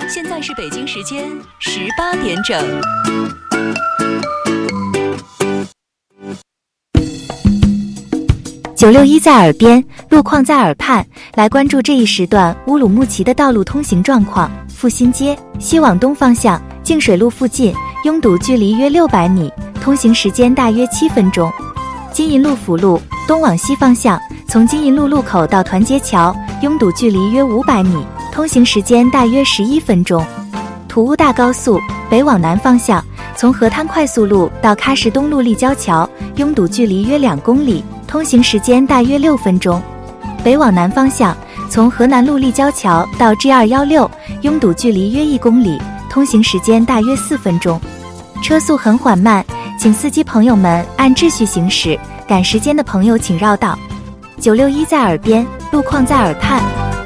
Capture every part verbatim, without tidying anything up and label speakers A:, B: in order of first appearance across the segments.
A: 现在是北京时间十八点整。
B: 九六一在耳边，路况在耳畔，来关注这一时段乌鲁木齐的道路通行状况。复兴街西往东方向，净水路附近拥堵距离约六百米，通行时间大约七分钟。金银路辅路东往西方向，从金银路路口到团结桥，拥堵距离约五百米，通行时间大约十一分钟。土乌大高速北往南方向，从河滩快速路到喀什东路立交桥，拥堵距离约两公里，通行时间大约六分钟。北往南方向，从河南路立交桥到 G 二一六，拥堵距离约一公里，通行时间大约四分钟。车速很缓慢，请司机朋友们按秩序行驶，赶时间的朋友请绕道。九六一在耳边，路况在耳畔。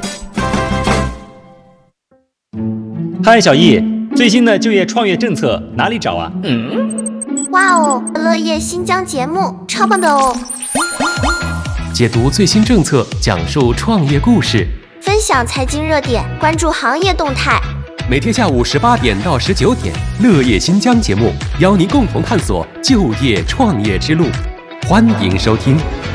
C: 嗨，小易，最新的就业创业政策哪里找啊？
D: 嗯，哇哦，乐业新疆节目超棒的哦！
E: 解读最新政策，讲述创业故事，
D: 分享财经热点，关注行业动态。
E: 每天下午十八点到十九点，乐业新疆节目邀您共同探索就业创业之路，欢迎收听。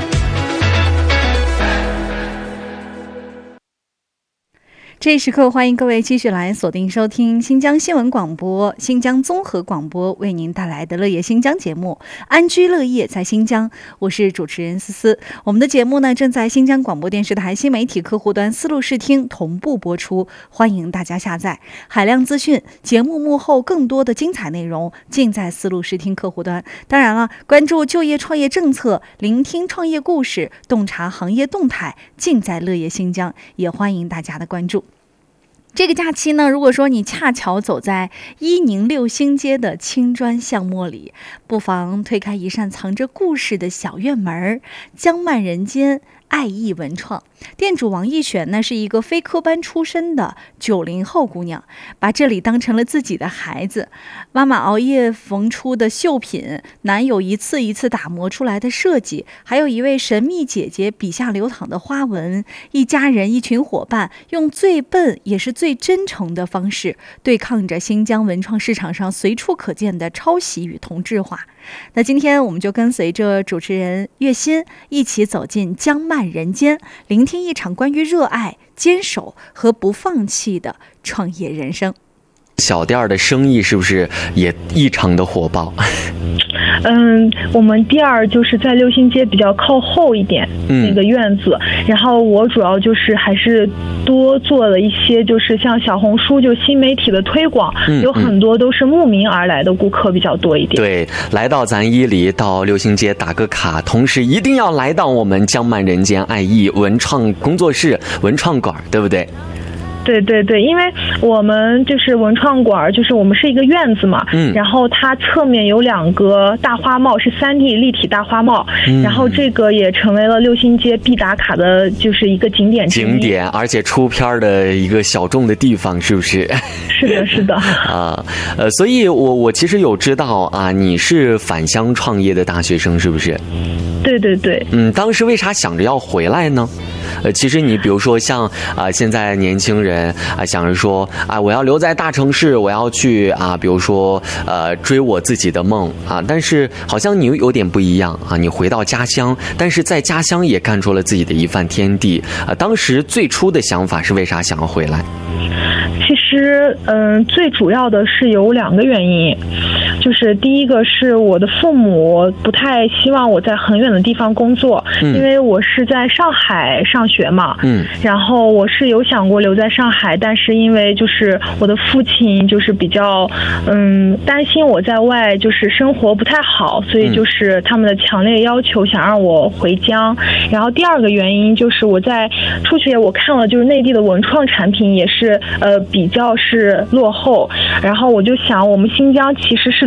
F: 这一时刻，欢迎各位继续来锁定收听新疆新闻广播、新疆综合广播为您带来的乐业新疆节目，安居乐业在新疆。我是主持人思思。我们的节目呢，正在新疆广播电视台新媒体客户端丝路视听同步播出，欢迎大家下载。海量资讯，节目幕后更多的精彩内容，尽在丝路视听客户端。当然了，关注就业创业政策，聆听创业故事，洞察行业动态，尽在乐业新疆。也欢迎大家的关注。这个假期呢，如果说你恰巧走在伊宁六星街的青砖巷陌里，不妨推开一扇藏着故事的小院门，江漫人间，爱意文创。店主王艺璇呢，是一个非科班出身的九零后姑娘，把这里当成了自己的孩子。妈妈熬夜缝出的绣品，男友一次一次打磨出来的设计，还有一位神秘姐姐笔下流淌的花纹，一家人一群伙伴用最笨也是最真诚的方式对抗着新疆文创市场上随处可见的抄袭与同质化。那今天我们就跟随着主持人月薪一起走进江漫人间，聆听一场关于热爱、坚守和不放弃的创业人生。
G: 小店的生意是不是也异常的火爆？
H: 嗯，我们店儿就是在六星街比较靠后一点、嗯、那个院子，然后我主要就是还是多做了一些就是像小红书就新媒体的推广、嗯、有很多都是慕名而来的顾客比较多一点。
G: 对，来到咱伊犁到六星街打个卡，同时一定要来到我们江漫人间爱意文创工作室文创馆，对不对？
H: 对对对，因为我们就是文创馆，就是我们是一个院子嘛，嗯，然后它侧面有两个大花帽，是 三 D 立体大花帽、嗯，然后这个也成为了六星街必打卡的，就是一个景点之一。
G: 景点，而且出片的一个小众的地方，是不是？
H: 是的，是的。
G: 啊，呃，所以我我其实有知道啊，你是返乡创业的大学生，是不是？
H: 对对对。
G: 嗯，当时为啥想着要回来呢？呃，其实你比如说像啊、呃，现在年轻人啊、呃、想着说啊，我要留在大城市，我要去啊，比如说呃追我自己的梦啊，但是好像你有点不一样啊，你回到家乡，但是在家乡也干出了自己的一番天地啊。当时最初的想法是为啥想要回来？
H: 其实，嗯，最主要的是有两个原因，就是第一个是我的父母不太希望我在很远的地方工作，嗯、因为我是在上海上学嘛，嗯，然后我是有想过留在上海，但是因为就是我的父亲就是比较，嗯，担心我在外就是生活不太好，所以就是他们的强烈要求想让我回疆。然后第二个原因就是我在出去我看了就是内地的文创产品也是呃比较是落后，然后我就想我们新疆其实是旅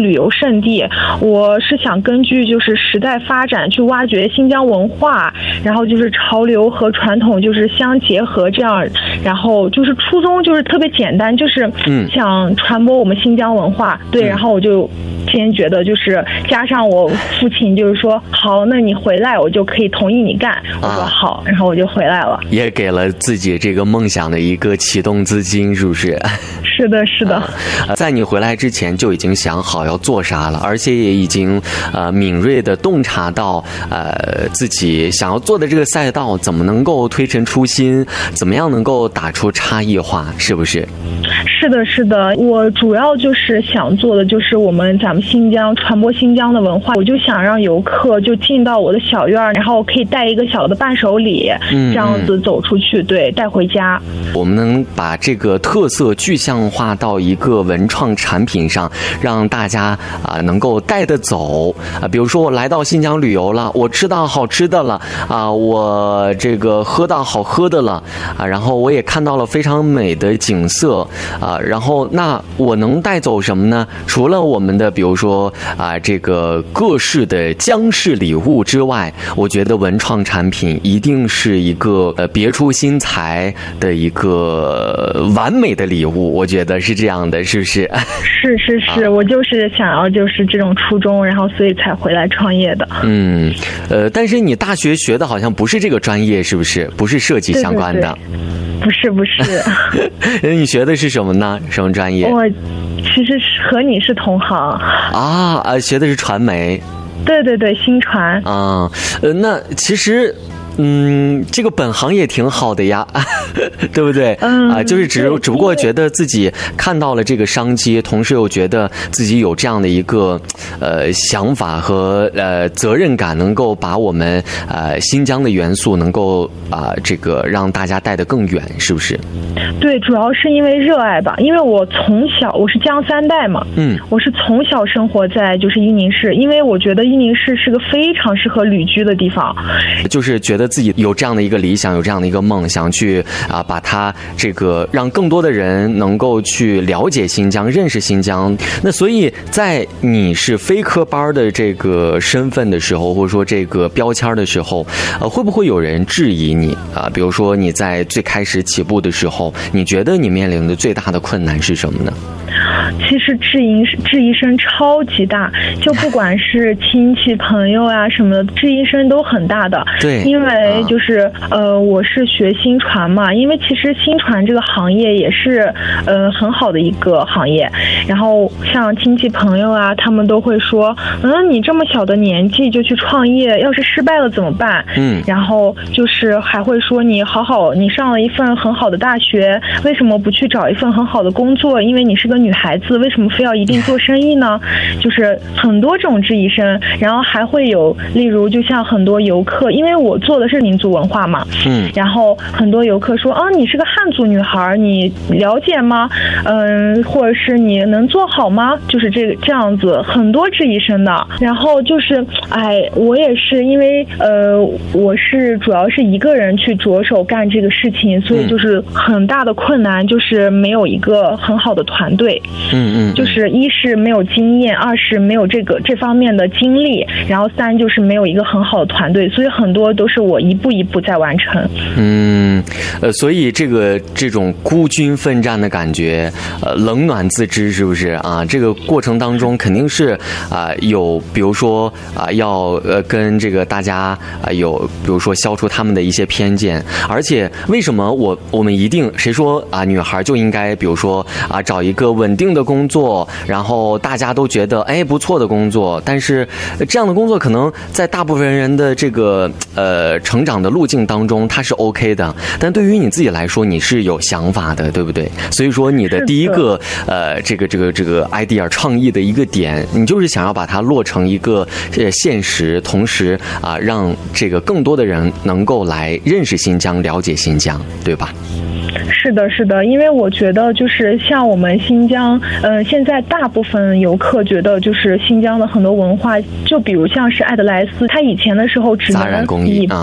H: 旅游胜地，我是想根据就是时代发展去挖掘新疆文化，然后就是潮流和传统就是相结合这样，然后就是初衷就是特别简单，就是想传播我们新疆文化。对，然后我就坚决的就是加上我父亲就是说好，那你回来我就可以同意你干。我说好，然后我就回来了，
G: 也给了自己这个梦想的一个启动资金，是不是？
H: 是的，是的。
G: 呃、在你回来之前就已经想好要做啥了，而且也已经呃敏锐的洞察到呃自己想要做的这个赛道怎么能够推陈出新，怎么样能够打出差异化，是不是？
H: 是的，是的，我主要就是想做的就是我们咱们新疆传播新疆的文化，我就想让游客就进到我的小院，然后可以带一个小的伴手礼，嗯，这样子走出去，对，带回家。
G: 我们能把这个特色具象化到一个文创产品上，让大家啊、呃、能够带得走啊。比如说我来到新疆旅游了，我吃到好吃的了啊，我这个喝到好喝的了啊，然后我也看到了非常美的景色啊，然后那我能带走什么呢？除了我们的比如说啊这个各式的疆式礼物之外，我觉得文创产品一定是一个呃别出心裁的一个完美的礼物，我觉得是这样的，是不是？
H: 是是是、啊，我就是想要就是这种初衷，然后所以才回来创业的。
G: 嗯，呃，但是你大学学的好像不是这个专业，是不是？不是设计相关的。
H: 对对对，不是不是。
G: 你学的是什么呢？什么专业？
H: 我其实和你是同行。
G: 啊啊，学的是传媒。
H: 对对对，新传。
G: 啊，呃，那其实。嗯，这个本行也挺好的呀，对不对？嗯啊，就是只只不过觉得自己看到了这个商机，同时又觉得自己有这样的一个呃想法和呃责任感，能够把我们呃新疆的元素能够啊、呃、这个让大家带得更远，是不是？
H: 对，主要是因为热爱吧，因为我从小我是江三代嘛，嗯，我是从小生活在就是伊宁市，因为我觉得伊宁市是个非常适合旅居的地方，
G: 就是觉得自己有这样的一个理想，有这样的一个梦想，去啊把它这个让更多的人能够去了解新疆，认识新疆。那所以在你是非科班的这个身份的时候，或者说这个标签的时候，呃，会不会有人质疑你啊？比如说你在最开始起步的时候，你觉得你面临的最大的困难是什么呢？
H: 其实质疑质疑声超级大，就不管是亲戚朋友啊什么的，质疑声都很大的。
G: 对，
H: 因为就是呃，我是学新传嘛，因为其实新传这个行业也是呃很好的一个行业。然后像亲戚朋友啊，他们都会说，嗯，你这么小的年纪就去创业，要是失败了怎么办？嗯，然后就是还会说你好好，你上了一份很好的大学，为什么不去找一份很好的工作？因为你是个女孩子，为什么非要一定做生意呢？就是很多这种质疑声，然后还会有，例如就像很多游客，因为我做的是民族文化嘛，嗯，然后很多游客说啊，你是个汉族女孩，你了解吗？嗯，或者是你能做好吗？就是这个这样子，很多质疑声的。然后就是，哎，我也是因为呃，我是主要是一个人去着手干这个事情，所以就是很大的困难，就是没有一个很好的团队。嗯嗯，就是一是没有经验，二是没有这个这方面的经历，然后三就是没有一个很好的团队，所以很多都是我一步一步在完成。
G: 嗯，呃，所以这个这种孤军奋战的感觉，呃，冷暖自知，是不是啊？这个过程当中肯定是啊、呃、有，比如说啊、呃、要呃跟这个大家啊、呃、有，比如说消除他们的一些偏见，而且为什么我我们一定谁说啊女孩就应该比如说啊找一个稳定的工作，然后大家都觉得哎不错的工作，但是这样的工作可能在大部分人的这个呃成长的路径当中它是 OK 的，但对于你自己来说你是有想法的，对不对？所以说你的第一个呃这个这个这个 idea 创意的一个点，你就是想要把它落成一个呃现实，同时啊让这个更多的人能够来认识新疆，了解新疆，对吧？
H: 是的，是的，因为我觉得就是像我们新疆，嗯、呃，现在大部分游客觉得就是新疆的很多文化，就比如像是艾德莱斯，他以前的时候只能以，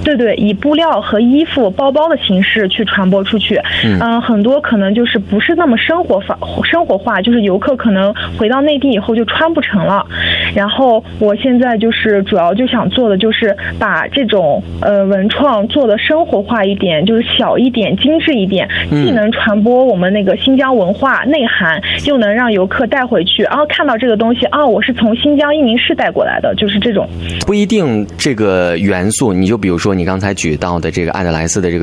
H: 对对，以布料和衣服、包包的形式去传播出去。嗯、呃，很多可能就是不是那么生活化，生活化，就是游客可能回到内地以后就穿不成了。然后我现在就是主要就想做的就是把这种呃文创做的生活化一点，就是小一点、精致一点，既能传播我们那个新疆文化内涵，又能让游客带回去，然后看到这个东西啊，我是从新疆伊宁市带过来的，就是这种。
G: 不一定这个元素，你就比如说你刚才举到的这个艾德莱斯的这个